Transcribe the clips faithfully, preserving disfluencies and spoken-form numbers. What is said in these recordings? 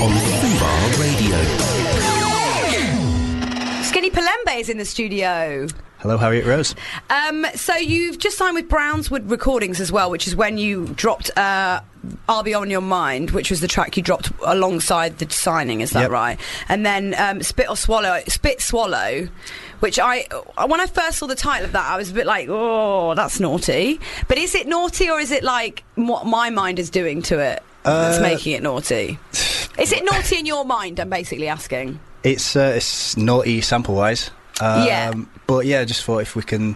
on Fubar Radio. Skinny Palembe is in the studio. Hello, Harriet Rose. Um, so you've just signed with Brownswood Recordings as well, which is when you dropped uh, I'll Be On Your Mind, which was the track you dropped alongside the signing, is that Yep. right? And then um, Spit or Swallow, Spit Swallow, which I, when I first saw the title of that, I was a bit like, oh, that's naughty. But is it naughty, or is it like what my mind is doing to it that's Uh, making it naughty? Is it naughty in your mind, I'm basically asking? It's uh, it's naughty sample-wise. Um, Yeah. But yeah, I just thought if we can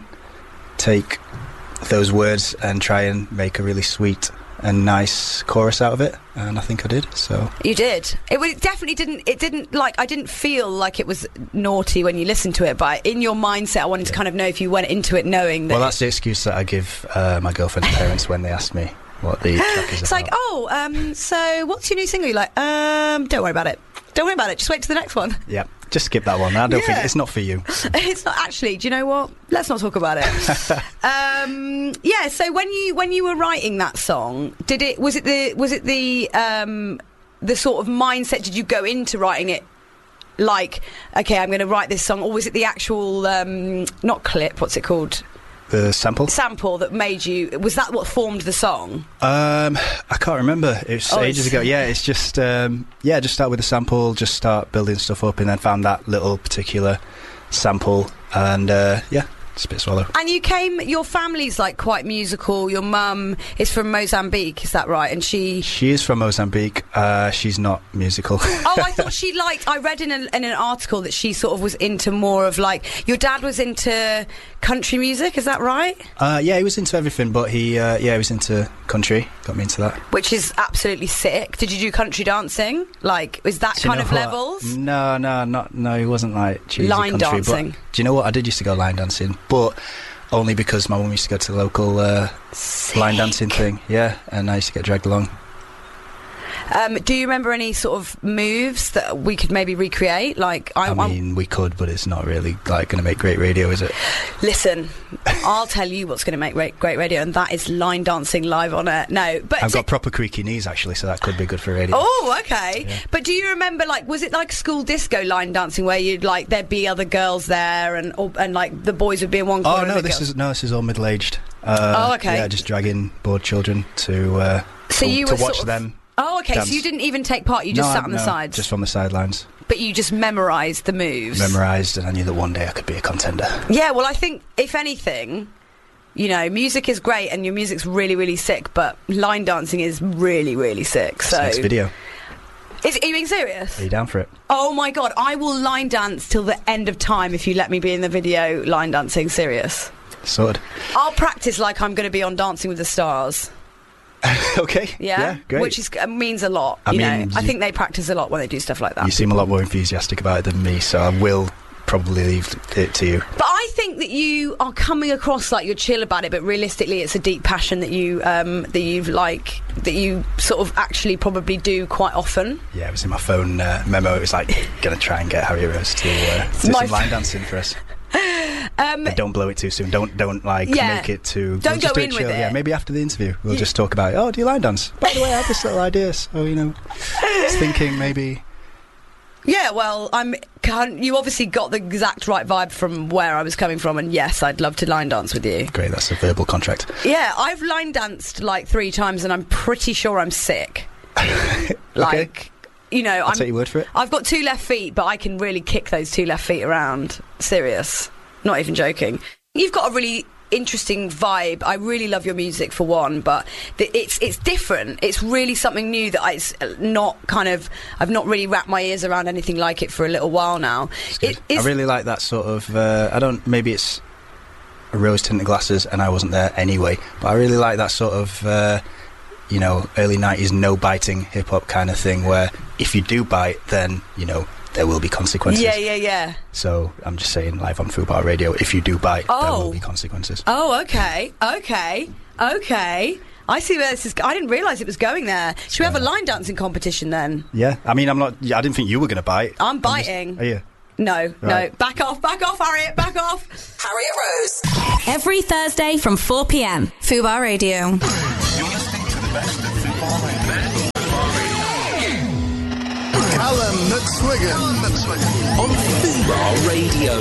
take those words and try and make a really sweet and nice chorus out of it, and I think I did, so... You did. It, was, it definitely didn't, it didn't, like, I didn't feel like it was naughty when you listened to it, but in your mindset, I wanted to kind of know if you went into it knowing that... Well, that's the excuse that I give uh, my girlfriend's parents when they ask me what the track is It's about. like, oh, um, so what's your new single? You're like, um, don't worry about it. Don't worry about it. Just wait to the next one. Yeah, just skip that one. I don't Yeah. think... It's not for you. It's not actually. Do you know what? Let's not talk about it. um, yeah. So when you when you were writing that song, did it was it the was it the um, the sort of mindset? Did you go into writing it like, okay, I'm going to write this song, or was it the actual um, not clip? What's it called? The sample? Sample that made you. Was that what formed the song? Um, I can't remember. It was Oh, ages it's- ago. Yeah, it's just um, yeah, just start with a sample, just start building stuff up, and then found that little particular sample, and uh, yeah, Spit Swallow. And you came. Your family's like quite musical. Your mum is from Mozambique, is that right? And she. She is from Mozambique. Uh, she's not musical. Oh, I thought she liked. I read in, a, in an article that she sort of was into more of like. Your dad was into country music, is that right? uh, yeah, he was into everything, but he uh, yeah, he was into country. Got me into that. Which is absolutely sick. Did you do country dancing? Like, is that Do you kind know of what? levels? No, no, not no. He wasn't like cheesy Line country. dancing. But do you know what? I did used to go line dancing, but only because my mum used to go to the local uh, line dancing thing. Yeah, and I used to get dragged along. Um, do you remember any sort of moves that we could maybe recreate? Like, I, I I'm- mean, we could, but it's not really like going to make great radio, is it? listen, I'll tell you what's going to make ra- great radio, and that is line dancing live on air. No, but I've got proper creaky knees actually, so that could be good for radio. oh, okay. Yeah. But do you remember, like, was it like school disco line dancing where you'd like there'd be other girls there, and or, and like the boys would be in one corner? Oh and no, the this girls- is no, this is all middle aged. Uh, Oh, okay. Yeah, just dragging bored children to uh, So to, you to were watch sort of- them. Oh, okay. dance. So you didn't even take part. You just No, sat on the no, sides, just from the sidelines, but you just memorised the moves. memorised, and I knew that one day I could be a contender. Yeah. Well, I think if anything, you know, music is great and your music's really, really sick, but line dancing is really, really sick. That's So, the next video. Is, are you being serious? Are you down for it? Oh my god, I will line dance till the end of time if you let me be in the video line dancing. Serious. Sorted. I'll practice like I'm going to be on Dancing with the Stars. Okay. Yeah, Yeah, great. Which is uh, means a lot. I you mean, know, I you- think they practice a lot when they do stuff like that. You seem a lot more enthusiastic about it than me, so I will probably leave it to you. But I think that you are coming across like you're chill about it, but realistically, it's a deep passion that you um, that you like that you sort of actually probably do quite often. Yeah, it was in my phone uh, memo. It was like, gonna try and get Harry Rose to uh, do My some f- line dancing for us. Um, But don't blow it too soon. Don't don't like Yeah. make it too. Don't we'll just go do in it with chill. it. Yeah, maybe after the interview we'll Yeah. just talk about it. Oh, do you line dance? By the way, I have this little idea. So you know, just thinking maybe. Yeah, well, I'm. Can't, you obviously got the exact right vibe from where I was coming from, and yes, I'd love to line dance with you. Great, that's a verbal contract. Yeah, I've line danced like three times, and I'm pretty sure I'm sick. Like, you know, I'll I'm. take your word for it. I've got two left feet, but I can really kick those two left feet around. Serious, not even joking. You've got a really interesting vibe. I really love your music for one, but the, it's it's different. It's really something new that I, it's not kind of. I've not really wrapped my ears around anything like it for a little while now. It's good. It, it's, I really like that sort of. Uh, I don't. Maybe it's rose tinted glasses, and I wasn't there anyway. But I really like that sort of. Uh, you know, early nineties no biting hip hop kind of thing, where if you do bite, then you know there will be consequences. yeah, yeah, yeah. So I'm just saying, live on Fubar Radio, if you do bite, there Oh. will be consequences. Oh, okay, okay, okay. I see where this is. I didn't realise it was going there. Should we have a line dancing competition then? Yeah, I mean, I'm not. I didn't think you were going to bite. I'm just- biting. are you? No, Right. no. Back off, back off, Harriet, back off. Harriet Rose. Every Thursday from four p.m. Fubar Radio. You're listening to the best of Fubar Radio. McSwiggan on Fubar Radio.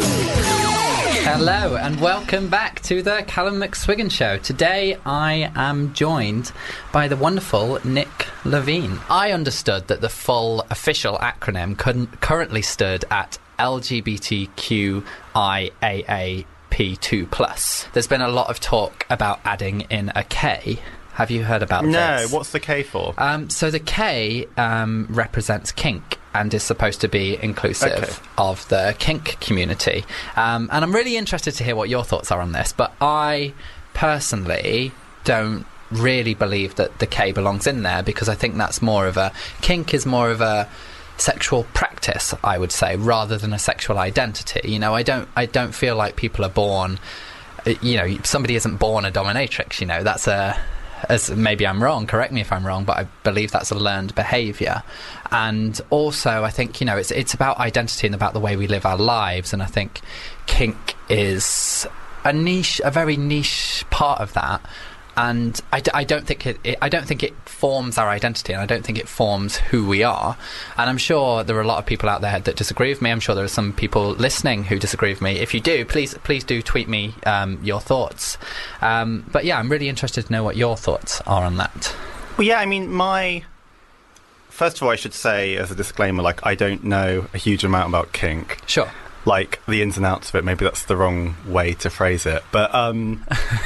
Hello and welcome back to the Callum McSwiggan Show. Today I am joined by the wonderful Nick Levine. I understood that the full official acronym couldn't, currently stood at L G B T Q I A A P two plus. There's been a lot of talk about adding in a K. Have you heard about no, this? No, what's the K for? Um, so the K um, represents kink and is supposed to be inclusive okay. of the kink community. Um, and I'm really interested to hear what your thoughts are on this, but I personally don't really believe that the K belongs in there, because I think that's more of a... Kink is more of a sexual practice, I would say, rather than a sexual identity. You know, I don't, I don't feel like people are born... You know, somebody isn't born a dominatrix, you know, that's a... As maybe I'm wrong, correct me if I'm wrong, but I believe that's a learned behaviour. And also, I think, you know, it's it's about identity and about the way we live our lives. And I think kink is a niche, a very niche part of that. And I, d- I don't think it, it I don't think it forms our identity, and I don't think it forms who we are. And I'm sure there are a lot of people out there that disagree with me. I'm sure there are some people listening who disagree with me. If you do, please please do tweet me um, your thoughts. Um, but yeah, I'm really interested to know what your thoughts are on that. Well, yeah, I mean, my... First of all, I should say, as a disclaimer, like, I don't know a huge amount about kink. Sure. Like, the ins and outs of it, maybe that's the wrong way to phrase it. But, um...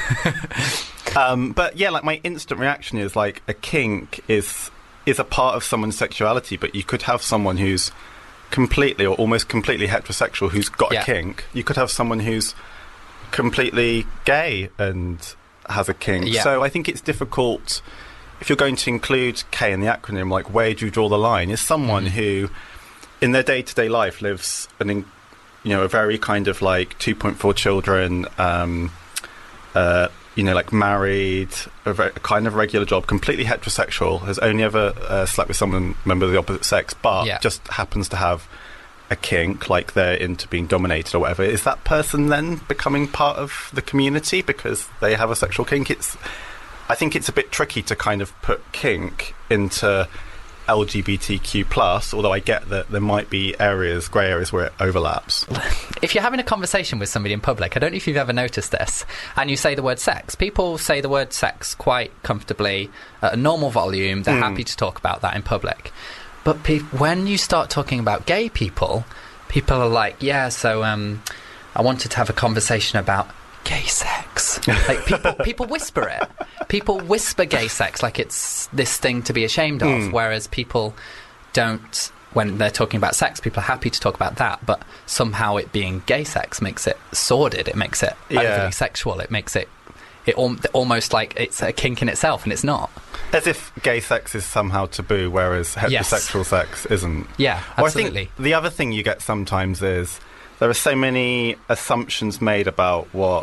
Um, but yeah, like my instant reaction is like a kink is is a part of someone's sexuality, but you could have someone who's completely or almost completely heterosexual who's got yeah. a kink. You could have someone who's completely gay and has a kink. Yeah. So I think it's difficult if you're going to include K in the acronym. Like, where do you draw the line? Is someone mm. who, in their day-to-day life, lives an, in, you know, a very kind of like two point four children. Um, uh, you know, like married, a, very, a kind of regular job, completely heterosexual, has only ever uh, slept with someone, member of the opposite sex, but yeah. just happens to have a kink, like they're into being dominated or whatever. Is that person then becoming part of the community because they have a sexual kink? It's, I think it's a bit tricky to kind of put kink into L G B T Q plus, although I get that there might be areas, grey areas, where it overlaps. If you're having a conversation with somebody in public, I don't know if you've ever noticed this, and you say the word sex, people say the word sex quite comfortably at a normal volume. They're mm. happy to talk about that in public. But pe- when you start talking about gay people, people are like, yeah, so um, I wanted to have a conversation about gay sex. Like, people people whisper it. People whisper gay sex like it's this thing to be ashamed of, mm. whereas people don't, when they're talking about sex, people are happy to talk about that, but somehow it being gay sex makes it sordid, it makes it yeah. overly sexual, it makes it, it al- almost like it's a kink in itself, and it's not. As if gay sex is somehow taboo, whereas heterosexual yes. sex isn't. Yeah, absolutely. Or I think the other thing you get sometimes is there are so many assumptions made about what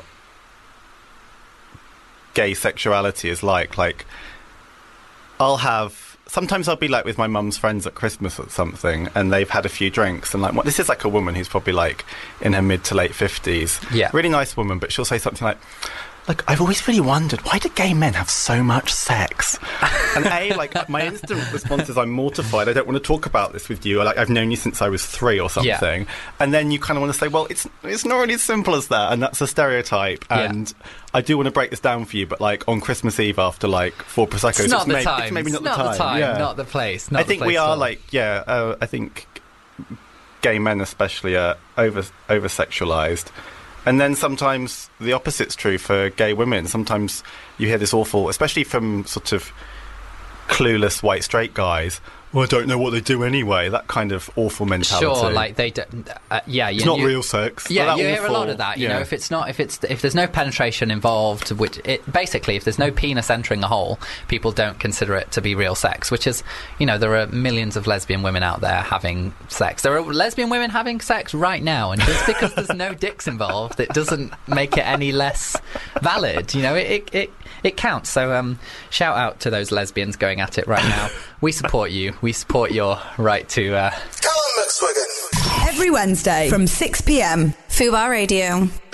gay sexuality is like. Like, I'll have... Sometimes I'll be, like, with my mum's friends at Christmas or something, and they've had a few drinks, and, like, what, this is, like, a woman who's probably, like, in her mid to late fifties. Yeah. Really nice woman, but she'll say something like, look, I've always really wondered, why do gay men have so much sex? And A, like, my instant response is I'm mortified. I don't want to talk about this with you. Like, I've known you since I was three or something. Yeah. And then you kind of want to say, well, it's it's not really as simple as that, and that's a stereotype. And yeah. I do want to break this down for you, but, like, on Christmas Eve after, like, four Prosecco's, it's not it's, the may- time. it's maybe not, it's the, not time. the time. Yeah. Not the place. Not I think the place we are, all. like, yeah, uh, I think gay men especially are over over-sexualised. And then sometimes the opposite's true for gay women. Sometimes you hear this awful, especially from sort of clueless white straight guys, well, I don't know what they do anyway. That kind of awful mentality. Sure, like they do, uh, yeah. You, it's not you, real sex. Yeah, well, you awful, hear a lot of that. You yeah. know, if it's not, if it's if there's no penetration involved, which it basically, if there's no penis entering a hole, people don't consider it to be real sex. Which is, you know, there are millions of lesbian women out there having sex. There are lesbian women having sex right now, and just because there's no dicks involved, it doesn't make it any less valid. You know, it it it, it counts. So, um, shout out to those lesbians going at it right now. We support you. We support your right to... Uh... Callum McSwiggan. Every Wednesday from six p m. Fubar Radio.